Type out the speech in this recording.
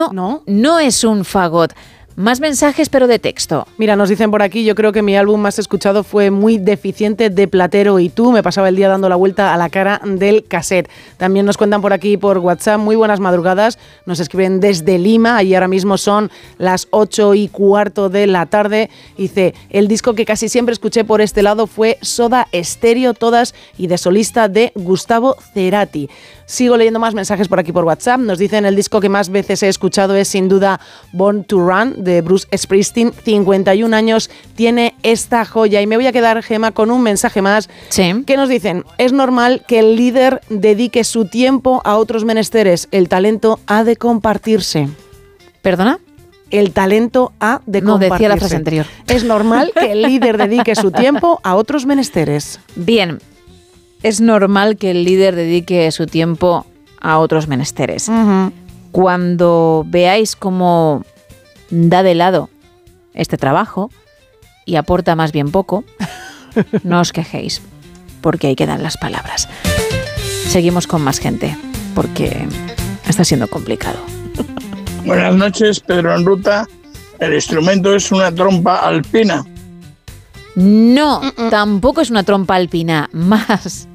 No es un fagot. Más mensajes, pero de texto. Mira, nos dicen por aquí, yo creo que mi álbum más escuchado fue Muy deficiente de Platero y tú. Me pasaba el día dando la vuelta a la cara del cassette. También nos cuentan por aquí por WhatsApp, muy buenas madrugadas. Nos escriben desde Lima y ahora mismo son las 8:15 de la tarde. Dice, el disco que casi siempre escuché por este lado fue Soda Stereo, todas y de solista de Gustavo Cerati. Sigo leyendo más mensajes por aquí por WhatsApp. Nos dicen el disco que más veces he escuchado es sin duda Born to Run de Bruce Springsteen. 51 años tiene esta joya. Y me voy a quedar, Gema, con un mensaje más. Sí. Que nos dicen, es normal que el líder dedique su tiempo a otros menesteres. El talento ha de compartirse. ¿Perdona? El talento ha de compartirse. No, decía la frase anterior. Es normal que el líder dedique su tiempo a otros menesteres. Bien. Es normal que el líder dedique su tiempo a otros menesteres. Uh-huh. Cuando veáis cómo da de lado este trabajo y aporta más bien poco, no os quejéis, porque ahí quedan las palabras. Seguimos con más gente, porque está siendo complicado. Buenas noches, Pedro en Ruta. El instrumento es una trompa alpina. No, tampoco es una trompa alpina, más